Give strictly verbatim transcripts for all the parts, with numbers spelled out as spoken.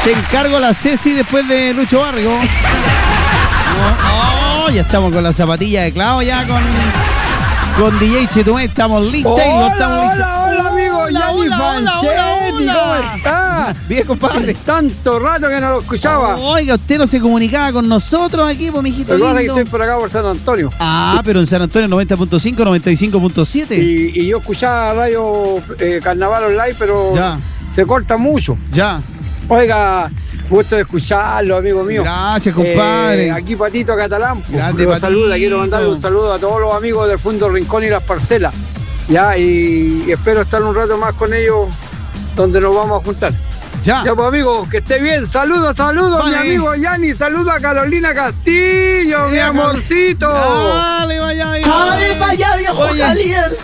Te encargo la Ceci después de Lucho Barrio. Oh, oh, ya estamos con la zapatilla de clavo, ya con, con D J Chetumé. Estamos listos. Hola, y no estamos hola, hola, amigo. Hola, Yanni hola, hola, Fanchetti, hola, hola. ¿cómo está? Bien, compadre. Tanto rato que no lo escuchaba. Oiga, usted no se comunicaba con nosotros aquí, pues, mijito Lo que pasa es que lindo. estoy por acá por San Antonio. Ah, pero en San Antonio noventa punto cinco, noventa y cinco punto siete. Y, y yo escuchaba radio eh, Carnaval Online, pero Ya, se corta mucho. ya. Oiga, gusto de escucharlo, amigo mío. Gracias, compadre. Eh, aquí Patito Catalán. pues, Grande, lo Patito. saluda, quiero mandarle un saludo a todos los amigos del Fondo Rincón y las Parcelas. Ya, y, y espero estar un rato más con ellos donde nos vamos a juntar. Ya. Ya, pues, amigos, que esté bien. Saludos, saludos, Vale. mi amigo Yanni. Saluda a Carolina Castillo, mi Ya, amorcito. Dale, vaya, viejo. ¡Dale para allá, viejo Oye. caliente!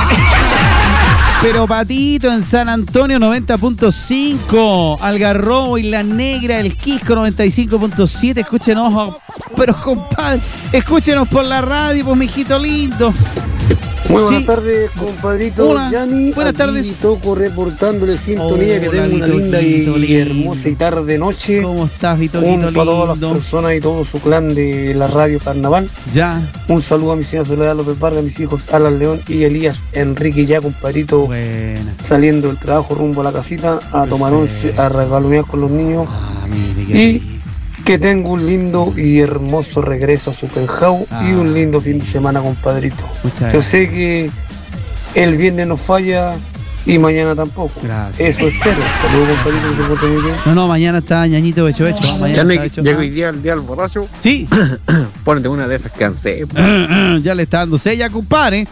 Pero Patito en San Antonio noventa punto cinco, Algarrobo y La Negra, El Quisco noventa y cinco punto siete. Escúchenos, pero compadre, escúchenos por la radio, pues mijito lindo. Muy buenas Sí. tardes, compadrito Hola. Yanni. Buenas Aquí tardes. Toco reportándole sintonía, que Hola, tengo una Vito, linda Vito, y lindo. hermosa y tarde noche. ¿Cómo estás, Vito, Junto Vito a todas las lindo? personas y todo su clan de la radio Carnaval. Ya, Un saludo a mi señora Soledad López Vargas, a mis hijos Alan León y Elías Enrique, ya compadrito, buena. saliendo del trabajo rumbo a la casita a tomar once, a regalonear con los niños. Ah, mire, qué Y rico. que tenga un lindo y hermoso regreso a su penjao Ah. y un lindo fin de semana, compadrito. Muchas Yo gracias. sé que el viernes no falla y mañana tampoco. Gracias. Eso espero. Saludos, compadrito, que se encuentren muy bien. No, no, mañana está ñañito hecho hecho. Mañana Channe, está hecho. llega hoy día el día del borracho. Sí. Ponete una de esas que ansé. Ya le está dando sella, compadre.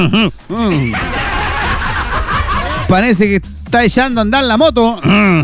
Parece que está echando a andar la moto.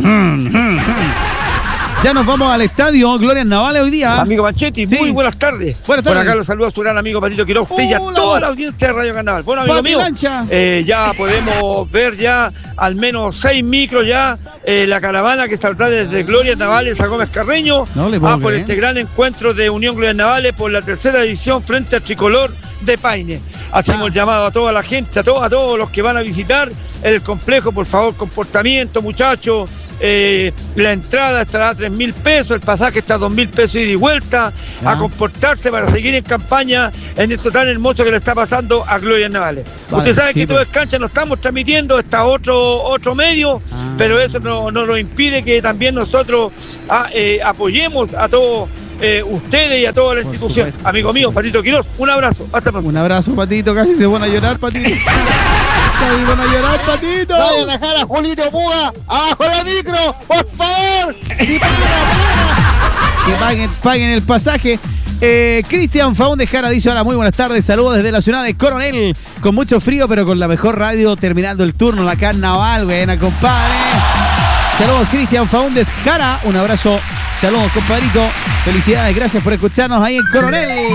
Ya nos vamos al estadio Glorias Navales hoy día. Amigo Manchetti, Sí. muy buenas tardes. Buenas Por tardes. acá los saluda su gran amigo Patito Quiroz, usted y a Hola. toda la audiencia de Radio Carnaval. Bueno, amigo Pati mío, Lancha. eh, ya podemos ver ya al menos seis micros ya, eh, la caravana que saldrá desde Glorias Navales a Gómez Carreño, No le puedo a por creer. este gran encuentro de Unión Glorias Navales por la tercera edición frente al Tricolor de Paine. Hacemos Ya. llamado a toda la gente, a, to- a todos los que van a visitar el complejo, por favor, comportamiento, muchachos. Eh, la entrada estará a tres mil pesos, el pasaje está a dos mil pesos ida y vuelta, Ya. a comportarse para seguir en campaña en esto tan hermoso que le está pasando a Gloria Navales. Vale, Usted sabe sí, que todo pues. es cancha, no estamos transmitiendo, está otro otro medio, Ah. pero eso no, no nos impide que también nosotros ah, eh, apoyemos a todos eh, ustedes y a toda la Por institución. supuesto. Amigo mío, Patito Quiroz, un abrazo, hasta pronto. Un abrazo, Patito. Casi se van a llorar, Patito. Casi van a llorar, Patito. Vayan a dejar a Julito Puga abajo la micro, por favor. Y paga, paga. Que paguen, paguen el pasaje. Eh, Cristian Faún de Jara dice: hola, muy buenas tardes, saludos desde la ciudad de Coronel, con mucho frío pero con la mejor radio, terminando el turno, la Carnaval, buena compadre. Saludos Cristian Faún de Jara, un abrazo, saludos compadrito, felicidades, gracias por escucharnos ahí en Coronel.